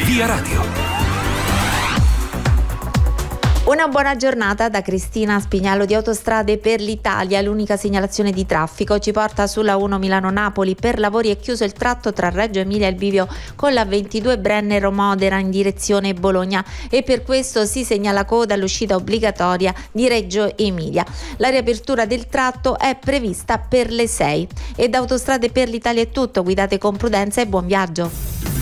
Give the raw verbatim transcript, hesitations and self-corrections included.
Via Radio. Una buona giornata da Cristina Spignalo di Autostrade per l'Italia. L'unica segnalazione di traffico ci porta sulla uno Milano-Napoli. Per lavori è chiuso il tratto tra Reggio Emilia e il bivio con la ventidue Brennero-Modena in direzione Bologna e per questo si segnala coda all'uscita obbligatoria di Reggio Emilia. La riapertura del tratto è prevista per le sei. E da Autostrade per l'Italia è tutto. Guidate con prudenza e buon viaggio.